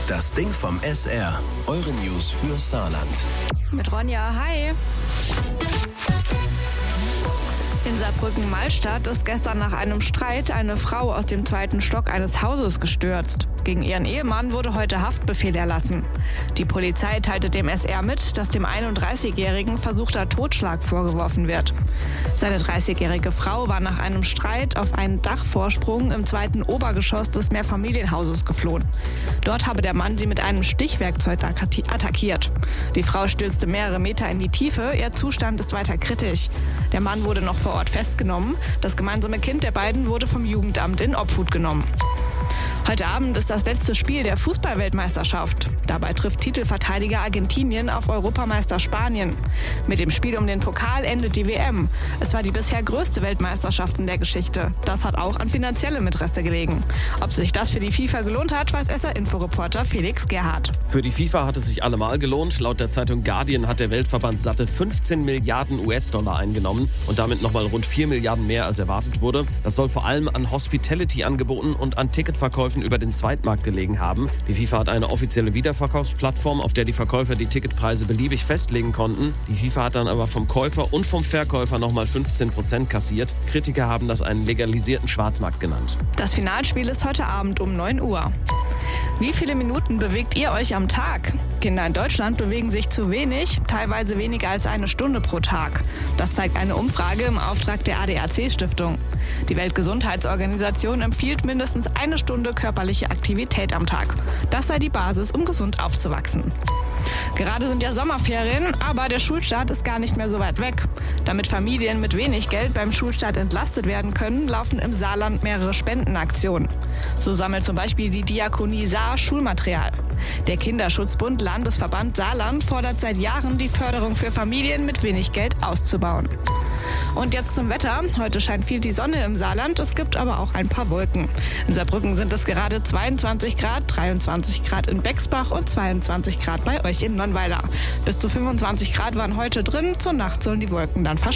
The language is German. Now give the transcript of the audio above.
Das Ding vom SR. Eure News für Saarland. Mit Ronja, hi. In Saarbrücken-Malstadt ist gestern nach einem Streit eine Frau aus dem 2. Stock eines Hauses gestürzt. Gegen ihren Ehemann wurde heute Haftbefehl erlassen. Die Polizei teilte dem SR mit, dass dem 31-Jährigen versuchter Totschlag vorgeworfen wird. Seine 30-jährige Frau war nach einem Streit auf einen Dachvorsprung im 2. Obergeschoss des Mehrfamilienhauses geflohen. Dort habe der Mann sie mit einem Stichwerkzeug attackiert. Die Frau stürzte mehrere Meter in die Tiefe, ihr Zustand ist weiter kritisch. Der Mann wurde noch vor Ort festgenommen. Das gemeinsame Kind der beiden wurde vom Jugendamt in Obhut genommen. Heute Abend ist das letzte Spiel der Fußball-Weltmeisterschaft. Dabei trifft Titelverteidiger Argentinien auf Europameister Spanien. Mit dem Spiel um den Pokal endet die WM. Es war die bisher größte Weltmeisterschaft in der Geschichte. Das hat auch an finanziellem Interesse gelegen. Ob sich das für die FIFA gelohnt hat, weiß SR-Info-Reporter Felix Gerhardt. Für die FIFA hat es sich allemal gelohnt. Laut der Zeitung Guardian hat der Weltverband satte 15 Milliarden US-Dollar eingenommen und damit nochmal rund 4 Milliarden mehr als erwartet wurde. Das soll vor allem an Hospitality-Angeboten und an Ticketverkäufen über den Zweitmarkt gelegen haben. Die FIFA hat eine offizielle Wiederverkaufsplattform, auf der die Verkäufer die Ticketpreise beliebig festlegen konnten. Die FIFA hat dann aber vom Käufer und vom Verkäufer nochmal 15% kassiert. Kritiker haben das einen legalisierten Schwarzmarkt genannt. Das Finalspiel ist heute Abend um 9 Uhr. Wie viele Minuten bewegt ihr euch am Tag? Kinder in Deutschland bewegen sich zu wenig, teilweise weniger als eine Stunde pro Tag. Das zeigt eine Umfrage im Auftrag der ADAC-Stiftung. Die Weltgesundheitsorganisation empfiehlt mindestens eine Stunde körperliche Aktivität am Tag. Das sei die Basis, um gesund aufzuwachsen. Gerade sind ja Sommerferien, aber der Schulstart ist gar nicht mehr so weit weg. Damit Familien mit wenig Geld beim Schulstart entlastet werden können, laufen im Saarland mehrere Spendenaktionen. So sammelt zum Beispiel die Diakonie Saar Schulmaterial. Der Kinderschutzbund Landesverband Saarland fordert seit Jahren, die Förderung für Familien mit wenig Geld auszubauen. Und jetzt zum Wetter. Heute scheint viel die Sonne im Saarland, es gibt aber auch ein paar Wolken. In Saarbrücken sind es gerade 22 Grad, 23 Grad in Bexbach und 22 Grad bei euch in Nonnweiler. Bis zu 25 Grad waren heute drin, zur Nacht sollen die Wolken dann verschwinden.